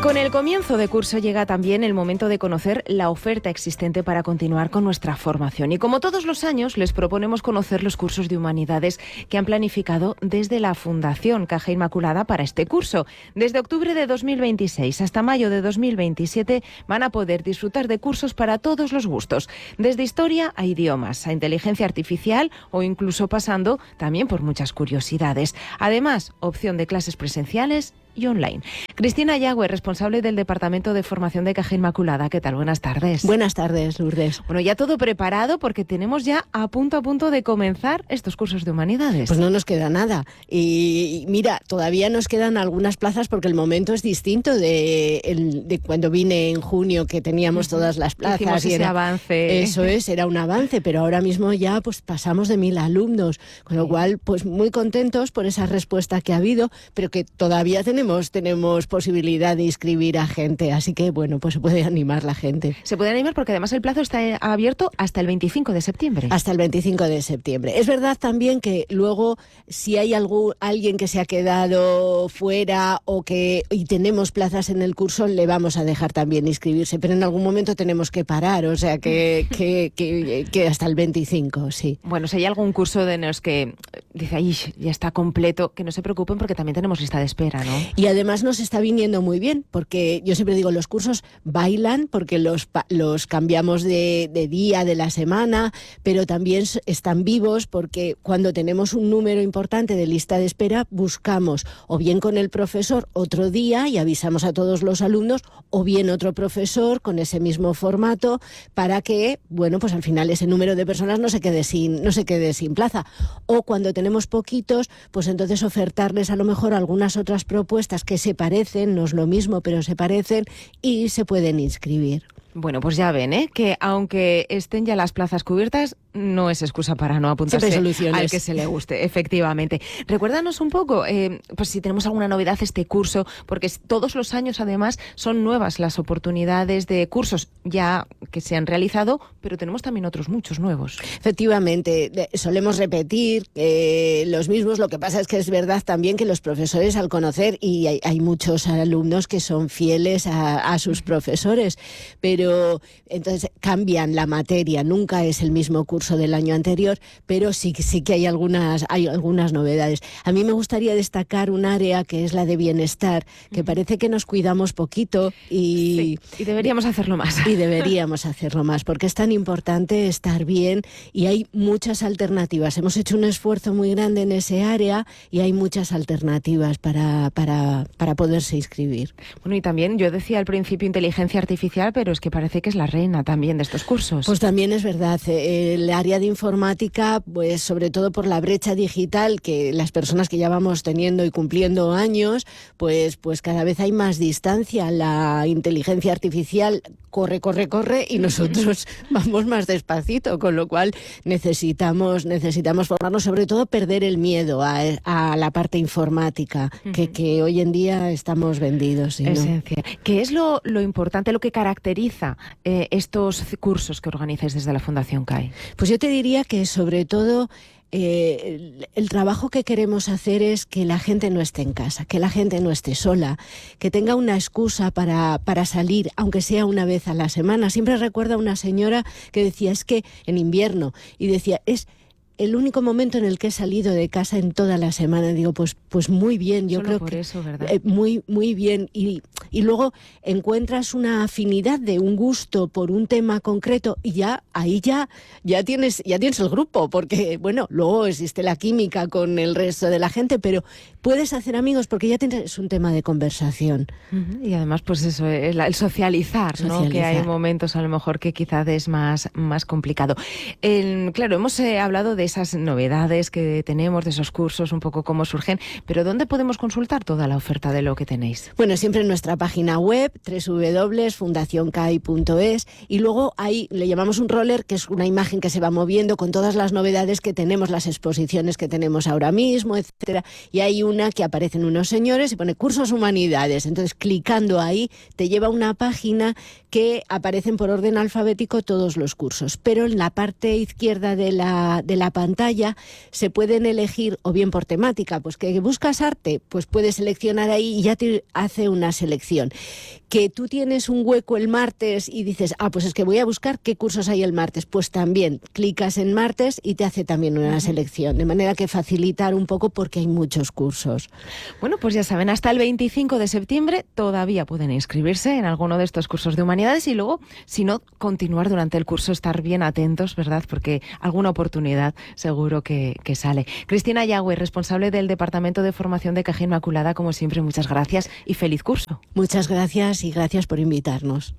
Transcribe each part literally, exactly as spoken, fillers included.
Con el comienzo de curso llega también el momento de conocer la oferta existente para continuar con nuestra formación. Y como todos los años, les proponemos conocer los cursos de humanidades que han planificado desde la Fundación Caja Inmaculada para este curso. Desde octubre de dos mil veintiséis hasta mayo de dos mil veintisiete van a poder disfrutar de cursos para todos los gustos, desde historia a idiomas, a inteligencia artificial o incluso pasando también por muchas curiosidades. Además, opción de clases presenciales y online. Cristina Yagüe, responsable del Departamento de Formación de Caja Inmaculada. ¿Qué tal? Buenas tardes. Buenas tardes, Lourdes. Bueno, ya todo preparado porque tenemos ya a punto a punto de comenzar estos cursos de humanidades. Pues no nos queda nada. Y mira, todavía nos quedan algunas plazas porque el momento es distinto de, el, de cuando vine en junio, que teníamos todas las plazas. Hicimos y ese era, avance. Eso es, era un avance, pero ahora mismo ya pues pasamos de mil alumnos, con lo cual pues muy contentos por esa respuesta que ha habido, pero que todavía tenemos tenemos posibilidad de inscribir a gente, así que bueno, pues se puede animar la gente. Se puede animar porque además el plazo está abierto hasta el veinticinco de septiembre. Hasta el veinticinco de septiembre. Es verdad también que luego, si hay algún, alguien que se ha quedado fuera o que y tenemos plazas en el curso, le vamos a dejar también inscribirse, pero en algún momento tenemos que parar, o sea que, que, que, que hasta el veinticinco, sí. Bueno, si hay algún curso de los que dice, ay, ya está completo, que no se preocupen porque también tenemos lista de espera, ¿no? Y además nos está viniendo muy bien, porque yo siempre digo, los cursos bailan porque los, los cambiamos de, de día, de la semana, pero también están vivos porque cuando tenemos un número importante de lista de espera, buscamos o bien con el profesor otro día y avisamos a todos los alumnos, o bien otro profesor con ese mismo formato para que, bueno, pues al final ese número de personas no se quede sin, no se quede sin plaza. O cuando tenemos poquitos, pues entonces ofertarles a lo mejor algunas otras propuestas que se parecen, no es lo mismo, pero se parecen y se pueden inscribir. Bueno, pues ya ven, ¿eh? Que aunque estén ya las plazas cubiertas, no es excusa para no apuntarse al que se le guste, efectivamente. Recuérdanos un poco, eh, pues si tenemos alguna novedad este curso, porque todos los años además son nuevas las oportunidades de cursos ya que se han realizado, pero tenemos también otros muchos nuevos. Efectivamente, solemos repetir eh, los mismos, lo que pasa es que es verdad también que los profesores al conocer, y hay, hay muchos alumnos que son fieles a, a sus profesores, pero Pero entonces cambian la materia, nunca es el mismo curso del año anterior, pero sí, sí que hay algunas, hay algunas novedades. A mí me gustaría destacar un área que es la de bienestar, que parece que nos cuidamos poquito y, sí, y deberíamos hacerlo más. Y deberíamos hacerlo más, porque es tan importante estar bien y hay muchas alternativas. Hemos hecho un esfuerzo muy grande en ese área y hay muchas alternativas para, para, para poderse inscribir. Bueno, y también yo decía al principio inteligencia artificial, pero es que parece que es la reina también de estos cursos. Pues también es verdad. El área de informática, pues sobre todo por la brecha digital, que las personas que ya vamos teniendo y cumpliendo años, pues, pues cada vez hay más distancia. La inteligencia artificial corre, corre, corre y nosotros vamos más despacito, con lo cual necesitamos, necesitamos formarnos, sobre todo perder el miedo a, a la parte informática, uh-huh. que, que hoy en día estamos vendidos. ¿Sí, Esencia. ¿no? ¿Qué es lo, lo importante, lo que caracteriza Eh, estos cursos que organizáis desde la Fundación C A I? Pues yo te diría que sobre todo eh, el, el trabajo que queremos hacer es que la gente no esté en casa, que la gente no esté sola, que tenga una excusa para, para salir, aunque sea una vez a la semana. Siempre recuerdo a una señora que decía, es que en invierno, y decía, es el único momento en el que he salido de casa en toda la semana. Digo, pues, pues muy bien, yo Solo creo por que eso, ¿verdad? Eh, muy, muy bien. Y, y luego encuentras una afinidad de un gusto por un tema concreto y ya ahí ya, ya tienes, ya tienes el grupo, porque bueno, luego existe la química con el resto de la gente, pero puedes hacer amigos porque ya tienes un tema de conversación. Uh-huh. Y además, pues eso, el, el socializar, socializar, ¿no? Que hay momentos a lo mejor que quizás es más, más complicado. El, claro, hemos eh, hablado de esas novedades que tenemos, de esos cursos, un poco cómo surgen, pero ¿dónde podemos consultar toda la oferta de lo que tenéis? Bueno, siempre en nuestra página web, doble u doble u doble u punto fundación c a i punto es, y luego ahí le llamamos un roller, que es una imagen que se va moviendo con todas las novedades que tenemos, las exposiciones que tenemos ahora mismo, etcétera, y hay un una que aparecen unos señores y pone cursos humanidades. Entonces, clicando ahí, te lleva a una página que aparecen por orden alfabético todos los cursos. Pero en la parte izquierda de la, de la pantalla se pueden elegir, o bien por temática, pues que buscas arte, pues puedes seleccionar ahí y ya te hace una selección. Que tú tienes un hueco el martes y dices, ah, pues es que voy a buscar qué cursos hay el martes. Pues también clicas en martes y te hace también una selección. De manera que facilitar un poco porque hay muchos cursos. Bueno, pues ya saben, hasta el veinticinco de septiembre todavía pueden inscribirse en alguno de estos cursos de humanidades y luego, si no, continuar durante el curso, estar bien atentos, ¿verdad? Porque alguna oportunidad seguro que, que sale. Cristina Yagüe, responsable del Departamento de Formación de Caja Inmaculada, como siempre, muchas gracias y feliz curso. Muchas gracias y gracias por invitarnos.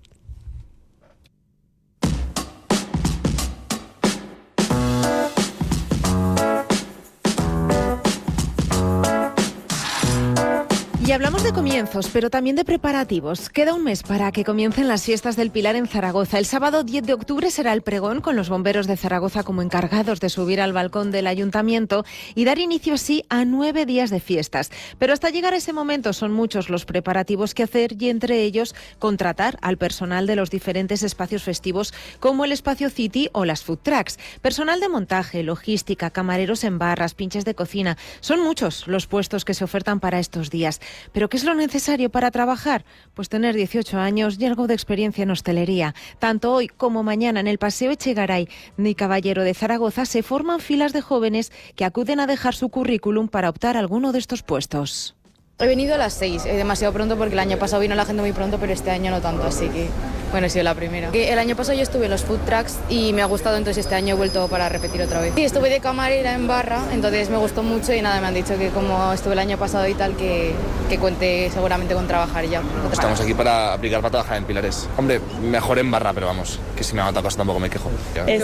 Y hablamos de comienzos, pero también de preparativos. Queda un mes para que comiencen las fiestas del Pilar en Zaragoza. El sábado diez de octubre será el pregón, con los bomberos de Zaragoza como encargados de subir al balcón del ayuntamiento y dar inicio así a nueve días de fiestas. Pero hasta llegar a ese momento son muchos los preparativos que hacer y entre ellos contratar al personal de los diferentes espacios festivos como el Espacio City o las food trucks. Personal de montaje, logística, camareros en barras, pinches de cocina. Son muchos los puestos que se ofertan para estos días. ¿Pero qué es lo necesario para trabajar? Pues tener dieciocho años y algo de experiencia en hostelería. Tanto hoy como mañana en el Paseo Echegaray ni Caballero de Zaragoza se forman filas de jóvenes que acuden a dejar su currículum para optar a alguno de estos puestos. He venido a las seis, eh, demasiado pronto porque el año pasado vino la gente muy pronto, pero este año no tanto, así que bueno, he sido la primera. El año pasado yo estuve en los food trucks y me ha gustado, entonces este año he vuelto para repetir otra vez. Sí, estuve de camarera en barra, entonces me gustó mucho y nada, me han dicho que como estuve el año pasado y tal, que, que cuente seguramente con trabajar ya. Estamos aquí para aplicar para trabajar en Pilares. Hombre, mejor en barra, pero vamos, que si me ha matado cosa tampoco me quejo.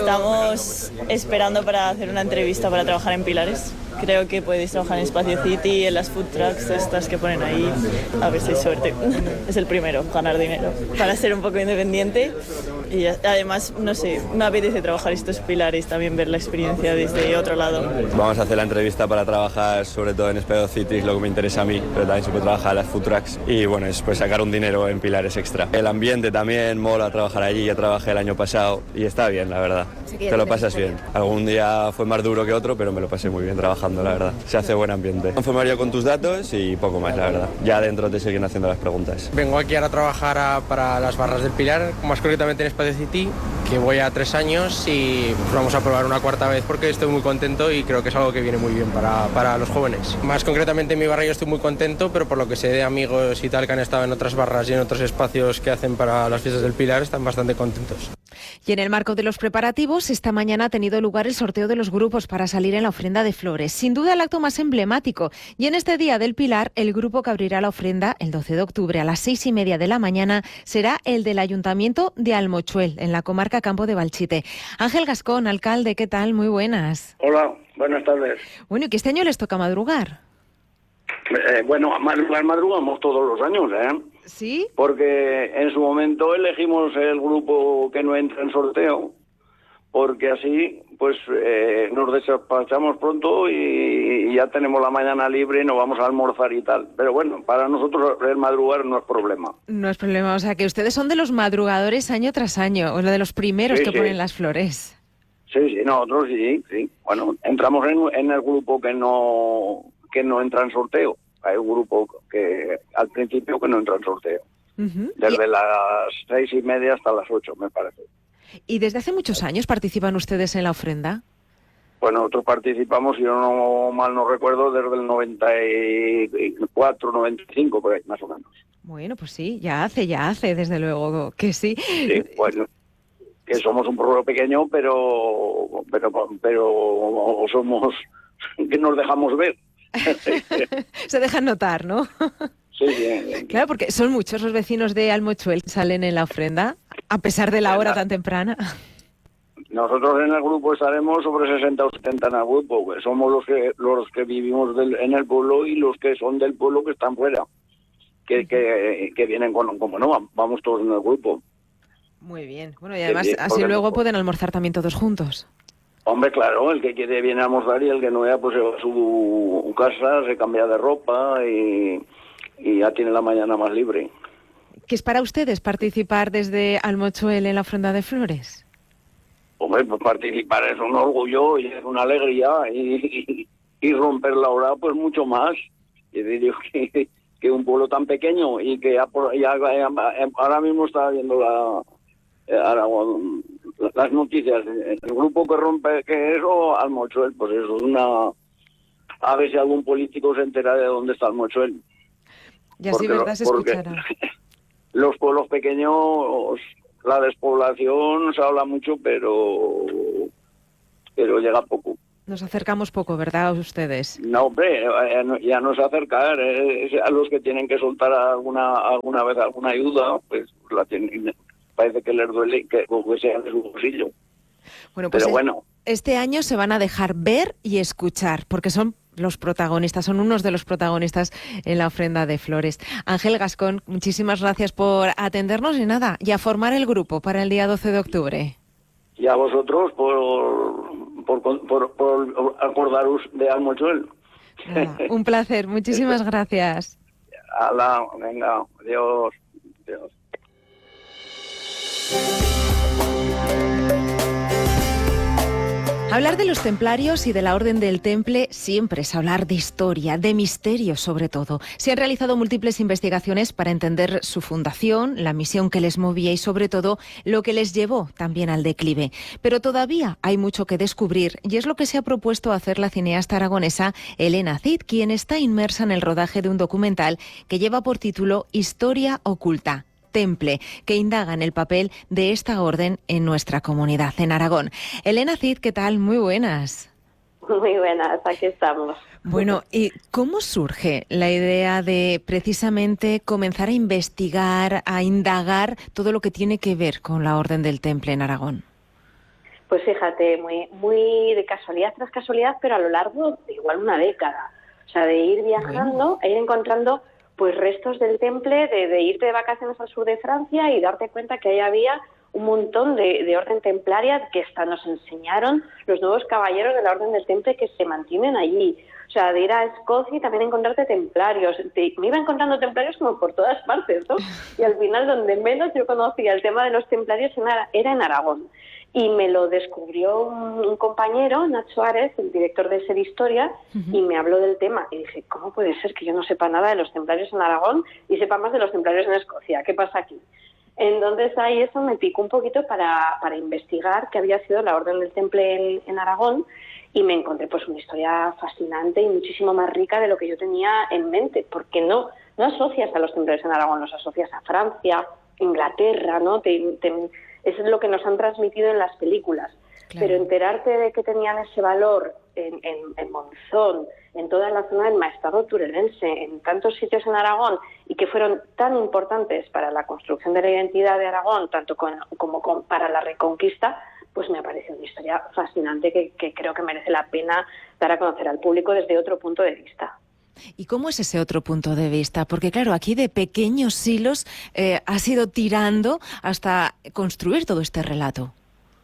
Estamos esperando para hacer una entrevista para trabajar en Pilares. Creo que podéis trabajar en Espacio City, en las food trucks estas que ponen ahí, a ver si hay suerte. Es el primero, ganar dinero, para ser un poco independiente y además, no sé, me apetece trabajar estos Pilares, también ver la experiencia desde otro lado. Vamos a hacer la entrevista para trabajar sobre todo en Espacio City, es lo que me interesa a mí, pero también se puede trabajar en las food trucks y bueno, es pues sacar un dinero en Pilares extra. El ambiente también mola trabajar allí, ya trabajé el año pasado y está bien, la verdad. Te lo pasas bien. Algún día fue más duro que otro, pero me lo pasé muy bien trabajando, la verdad. Se hace buen ambiente. Un formario con tus datos y poco más, la verdad. Ya adentro te siguen haciendo las preguntas. Vengo aquí ahora a trabajar a, para las barras del Pilar, más concretamente en Espacio City, que voy a tres años y pues vamos a probar una cuarta vez porque estoy muy contento y creo que es algo que viene muy bien para, para los jóvenes. Más concretamente en mi barra yo estoy muy contento, pero por lo que sé de amigos y tal que han estado en otras barras y en otros espacios que hacen para las fiestas del Pilar están bastante contentos. Y en el marco de los preparativos, esta mañana ha tenido lugar el sorteo de los grupos para salir en la ofrenda de flores. Sin duda el acto más emblemático. Y en este Día del Pilar, el grupo que abrirá la ofrenda el doce de octubre a las seis y media de la mañana será el del Ayuntamiento de Almochuel, en la comarca Campo de Valchite. Ángel Gascón, alcalde, ¿qué tal? Muy buenas. Hola, buenas tardes. Bueno, ¿y que este año les toca madrugar? Eh, bueno, madrugar madrugamos todos los años, ¿eh? ¿Sí? Porque en su momento elegimos el grupo que no entra en sorteo, porque así pues eh, nos despachamos pronto y, y ya tenemos la mañana libre y nos vamos a almorzar y tal. Pero bueno, para nosotros el madrugar no es problema. No es problema, o sea que ustedes son de los madrugadores año tras año, o de los primeros sí, que sí. ponen las flores. Sí, sí, nosotros sí, sí. Bueno, entramos en, en el grupo que no que no entra en sorteo. Hay un grupo que al principio que no entra en sorteo. Uh-huh. Desde y... las seis y media hasta las ocho, me parece. ¿Y desde hace muchos años participan ustedes en la ofrenda? Pues nosotros participamos, si yo no mal no recuerdo, desde el noventa y cuatro, noventa y cinco, por ahí, más o menos. Bueno, pues sí, ya hace, ya hace, desde luego que sí. Sí, bueno, que somos un pueblo pequeño, pero, pero, pero somos, que nos dejamos ver. Se dejan notar, ¿no? Sí, bien, bien. Claro, porque son muchos los vecinos de Almochuel que salen en la ofrenda, a pesar de la hora tan temprana. Nosotros en el grupo estaremos sobre sesenta o setenta en el grupo, pues somos los que los que vivimos del, en el pueblo y los que son del pueblo que están fuera, que, que, que vienen con, como no, vamos todos en el grupo. Muy bien, bueno, y además sí, así luego pueden almorzar también todos juntos. Hombre, claro, el que quiere viene a almorzar y el que no vea, pues se va a su casa, se cambia de ropa y, y ya tiene la mañana más libre. ¿Qué es para ustedes participar desde Almochuel en la ofrenda de flores? Hombre, pues participar es un orgullo y es una alegría y, y, y romper la hora, pues mucho más. Es decir, que, que un pueblo tan pequeño y que ya, ya, ya ahora mismo está viendo la, ahora, las noticias, el grupo que rompe, que eso, Almochuel, pues eso es una... A ver si algún político se entera de dónde está Almochuel. Y así, ¿verdad? Se escuchará. Los pueblos pequeños, la despoblación se habla mucho, pero pero llega poco. Nos acercamos poco, ¿verdad, ustedes? No, hombre, ya no se acercar. Eh, a los que tienen que soltar alguna alguna vez alguna ayuda, pues la tienen, parece que les duele que, que sea de su bolsillo. Bueno, pues pero bueno. Este año se van a dejar ver y escuchar, porque son los protagonistas, son unos de los protagonistas en la ofrenda de flores. Ángel Gascón, muchísimas gracias por atendernos y nada, y a formar el grupo para el día doce de octubre. Y a vosotros por, por, por, por acordaros de Almochuel. Nada, un placer, muchísimas gracias. Hala, venga, adiós. Adiós. Hablar de los templarios y de la Orden del Temple siempre es hablar de historia, de misterio sobre todo. Se han realizado múltiples investigaciones para entender su fundación, la misión que les movía y sobre todo lo que les llevó también al declive. Pero todavía hay mucho que descubrir y es lo que se ha propuesto hacer la cineasta aragonesa Elena Cid, quien está inmersa en el rodaje de un documental que lleva por título Historia oculta. Temple, que indaga en el papel de esta orden en nuestra comunidad, en Aragón. Elena Cid, ¿qué tal? Muy buenas. Muy buenas, aquí estamos. Bueno, ¿y cómo surge la idea de precisamente comenzar a investigar, a indagar todo lo que tiene que ver con la Orden del Temple en Aragón? Pues fíjate, muy, muy de casualidad tras casualidad, pero a lo largo de igual una década. O sea, de ir viajando, bueno. e ir encontrando pues restos del temple, de, de irte de vacaciones al sur de Francia y darte cuenta que ahí había un montón de, de orden templaria que hasta nos enseñaron los nuevos caballeros de la Orden del Temple que se mantienen allí. O sea, de ir a Escocia y también encontrarte templarios. Te, me iba encontrando templarios como por todas partes, ¿no? Y al final, donde menos yo conocía el tema de los templarios era en Aragón. Y me lo descubrió un, un compañero, Nacho Suárez, el director de Ser Historia, uh-huh. y me habló del tema. Y dije, ¿cómo puede ser que yo no sepa nada de los templarios en Aragón y sepa más de los templarios en Escocia? ¿Qué pasa aquí? Entonces ahí eso me picó un poquito para, para investigar qué había sido la Orden del Temple en, en Aragón, y me encontré pues una historia fascinante y muchísimo más rica de lo que yo tenía en mente, porque no, no asocias a los templarios en Aragón, los asocias a Francia, Inglaterra, ¿no? Te, te, eso es lo que nos han transmitido en las películas. Claro. Pero enterarte de que tenían ese valor en, en, en Monzón, en toda la zona del Maestrazgo turenense, en tantos sitios en Aragón, y que fueron tan importantes para la construcción de la identidad de Aragón, tanto con, como con, para la Reconquista, pues me parece una historia fascinante que, que creo que merece la pena dar a conocer al público desde otro punto de vista. ¿Y cómo es ese otro punto de vista? Porque claro, aquí de pequeños hilos eh, has ido tirando hasta construir todo este relato.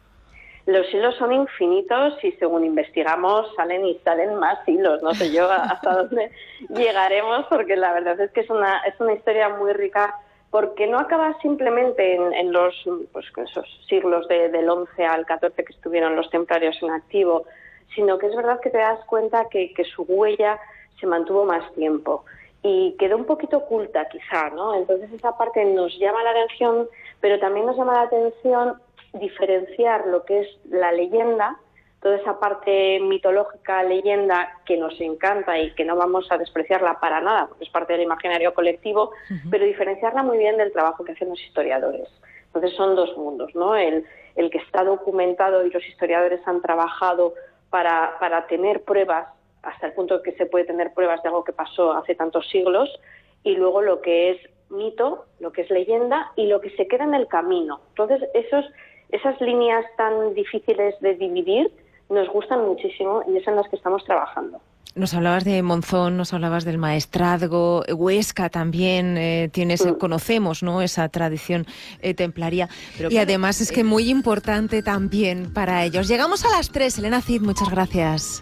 Los hilos son infinitos y según investigamos salen y salen más hilos. No sé yo hasta dónde llegaremos, porque la verdad es que es una, es una historia muy rica, porque no acaba simplemente en, en los pues, esos siglos de, del once al catorce que estuvieron los templarios en activo, sino que es verdad que te das cuenta que, que su huella se mantuvo más tiempo y quedó un poquito oculta quizá, ¿no? Entonces esa parte nos llama la atención, pero también nos llama la atención diferenciar lo que es la leyenda, toda esa parte mitológica, leyenda, que nos encanta y que no vamos a despreciarla para nada, porque es parte del imaginario colectivo, uh-huh. pero diferenciarla muy bien del trabajo que hacen los historiadores. Entonces son dos mundos, ¿no? El, el que está documentado y los historiadores han trabajado para, para tener pruebas, hasta el punto de que se puede tener pruebas de algo que pasó hace tantos siglos, y luego lo que es mito, lo que es leyenda y lo que se queda en el camino. Entonces esos, esas líneas tan difíciles de dividir nos gustan muchísimo y es en las que estamos trabajando. Nos hablabas de Monzón, nos hablabas del Maestrazgo, Huesca también, eh, tienes, mm. conocemos, ¿no?, esa tradición eh, templaria. Pero y claro, además es que muy importante también para ellos. Llegamos a las tres, Elena Cid, muchas gracias.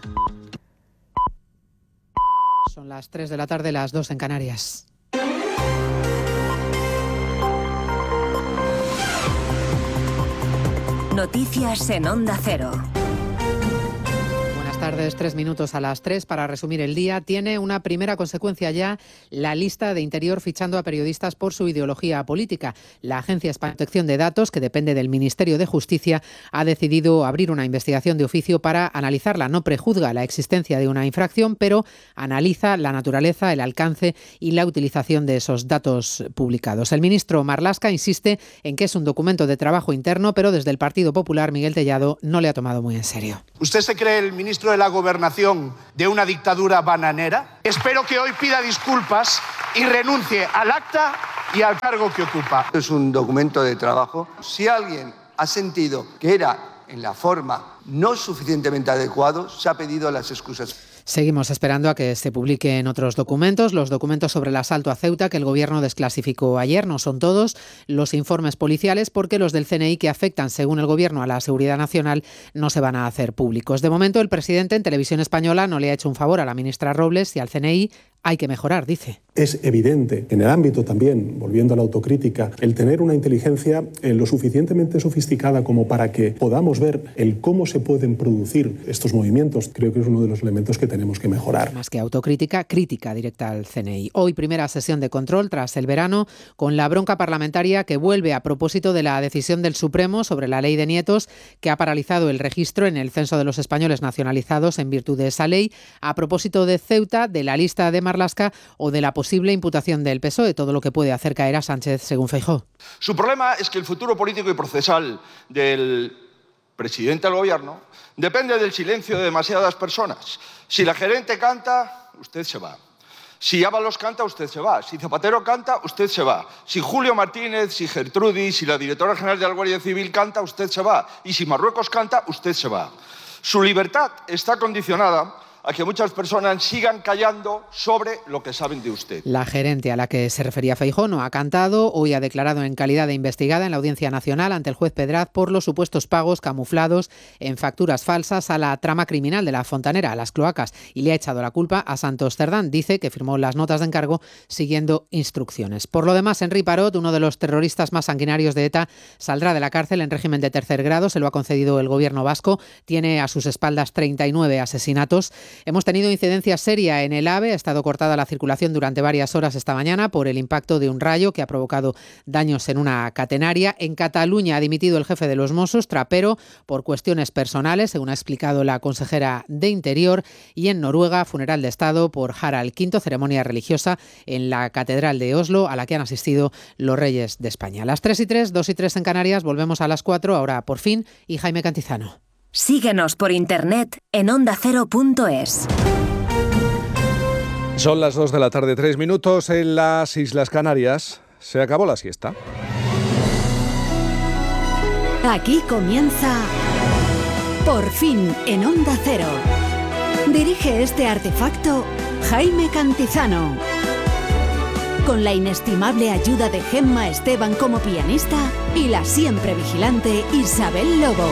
Son las tres de la tarde, las dos en Canarias. Noticias en Onda Cero. Buenas tardes, tres minutos a las tres para resumir el día. Tiene una primera consecuencia ya la lista de Interior fichando a periodistas por su ideología política. La Agencia Española de Protección de Datos, que depende del Ministerio de Justicia, ha decidido abrir una investigación de oficio para analizarla. No prejuzga la existencia de una infracción, pero analiza la naturaleza, el alcance y la utilización de esos datos publicados. El ministro Marlaska insiste en que es un documento de trabajo interno, pero desde el Partido Popular, Miguel Tellado no le ha tomado muy en serio. ¿Usted se cree el ministro de la Gobernación de una dictadura bananera? Espero que hoy pida disculpas y renuncie al acta y al cargo que ocupa. Es un documento de trabajo. Si alguien ha sentido que era en la forma no suficientemente adecuado, se ha pedido las excusas. Seguimos esperando a que se publiquen otros documentos, los documentos sobre el asalto a Ceuta que el Gobierno desclasificó ayer. No son todos los informes policiales porque los del C N I que afectan, según el Gobierno, a la seguridad nacional no se van a hacer públicos. De momento, el presidente en Televisión Española no le ha hecho un favor a la ministra Robles y al C N I hay que mejorar, dice. Es evidente, en el ámbito también, volviendo a la autocrítica, el tener una inteligencia eh, lo suficientemente sofisticada como para que podamos ver el cómo se pueden producir estos movimientos, creo que es uno de los elementos que tenemos que mejorar. Más que autocrítica, crítica directa al C N I. Hoy primera sesión de control tras el verano, con la bronca parlamentaria que vuelve a propósito de la decisión del Supremo sobre la ley de nietos que ha paralizado el registro en el censo de los españoles nacionalizados en virtud de esa ley, a propósito de Ceuta, de la lista de Marlaska o de la posible imputación del P S O E, todo lo que puede hacer caer a Sánchez, según Feijóo. Su problema es que el futuro político y procesal del presidente del Gobierno depende del silencio de demasiadas personas. Si la gerente canta, usted se va. Si Ábalos canta, usted se va. Si Zapatero canta, usted se va. Si Julio Martínez, si Gertrudis, si la directora general de la Guardia Civil canta, usted se va. Y si Marruecos canta, usted se va. Su libertad está condicionada a que muchas personas sigan callando sobre lo que saben de usted. La gerente a la que se refería Feijóo no ha cantado. Hoy ha declarado en calidad de investigada en la Audiencia Nacional ante el juez Pedraz por los supuestos pagos camuflados en facturas falsas a la trama criminal de la Fontanera, a las cloacas, y le ha echado la culpa a Santos Cerdán. Dice que firmó las notas de encargo siguiendo instrucciones. Por lo demás, Henri Parot, uno de los terroristas más sanguinarios de ETA, saldrá de la cárcel en régimen de tercer grado. Se lo ha concedido el gobierno vasco. Tiene a sus espaldas treinta y nueve asesinatos. Hemos tenido incidencia seria en el AVE. Ha estado cortada la circulación durante varias horas esta mañana por el impacto de un rayo que ha provocado daños en una catenaria. En Cataluña ha dimitido el jefe de los Mossos, Trapero, por cuestiones personales, según ha explicado la consejera de Interior. Y en Noruega, funeral de Estado por Harald quinto, ceremonia religiosa en la Catedral de Oslo, a la que han asistido los reyes de España. A las tres y tres, dos y tres en Canarias, volvemos a las cuatro, ahora por fin, y Jaime Cantizano. Síguenos por internet en onda cero punto es. Son las dos de la tarde, tres minutos en las Islas Canarias. Se acabó la siesta. Aquí comienza Por fin en Onda Cero. Dirige este artefacto Jaime Cantizano. Con la inestimable ayuda de Gemma Esteban como pianista y la siempre vigilante Isabel Lobo.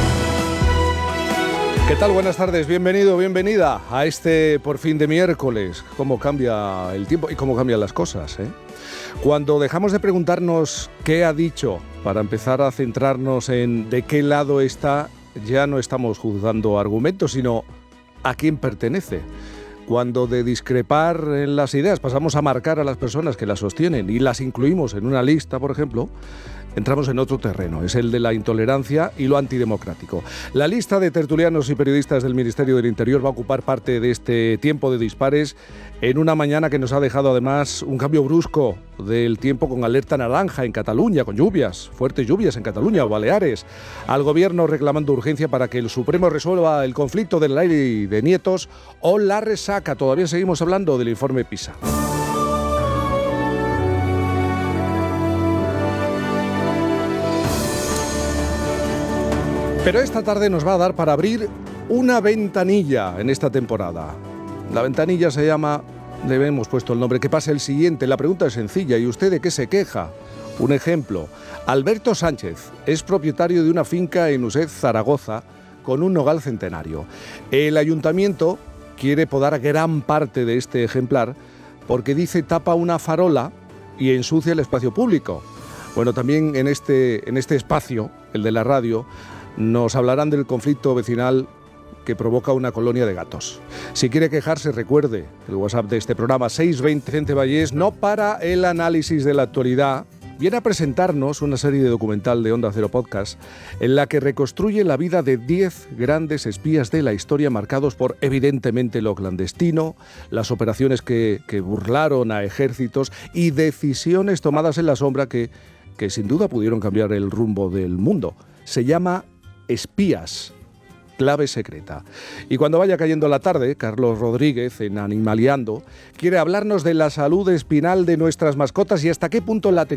¿Qué tal? Buenas tardes, bienvenido, bienvenida a este Por fin de miércoles. Cómo cambia el tiempo y cómo cambian las cosas, ¿eh? Cuando dejamos de preguntarnos qué ha dicho para empezar a centrarnos en de qué lado está, ya no estamos juzgando argumentos, sino a quién pertenece. Cuando de discrepar en las ideas pasamos a marcar a las personas que las sostienen y las incluimos en una lista, por ejemplo, entramos en otro terreno, es el de la intolerancia y lo antidemocrático. La lista de tertulianos y periodistas del Ministerio del Interior va a ocupar parte de este tiempo de dispares en una mañana que nos ha dejado además un cambio brusco del tiempo con alerta naranja en Cataluña, con lluvias, fuertes lluvias en Cataluña o Baleares. Al gobierno reclamando urgencia para que el Supremo resuelva el conflicto de la ley de nietos o la resaca. Todavía seguimos hablando del informe PISA. Pero esta tarde nos va a dar para abrir una ventanilla en esta temporada. La ventanilla se llama, le hemos puesto el nombre, que pase el siguiente. La pregunta es sencilla, ¿y usted de qué se queja? Un ejemplo, Alberto Sánchez es propietario de una finca en Uset, Zaragoza, con un nogal centenario. El ayuntamiento quiere podar gran parte de este ejemplar porque dice tapa una farola y ensucia el espacio público. Bueno, también en este, en este espacio, el de la radio, nos hablarán del conflicto vecinal que provoca una colonia de gatos. Si quiere quejarse, recuerde el WhatsApp de este programa seis veinte Vicente Vallés, no para el análisis de la actualidad. Viene a presentarnos una serie de documental de Onda Cero Podcast en la que reconstruye la vida de diez grandes espías de la historia marcados por, evidentemente, lo clandestino, las operaciones que, que burlaron a ejércitos y decisiones tomadas en la sombra que, que sin duda pudieron cambiar el rumbo del mundo. Se llama Espías, clave secreta. Y cuando vaya cayendo la tarde, Carlos Rodríguez, en Animaliando, quiere hablarnos de la salud espinal de nuestras mascotas y hasta qué punto la tecnología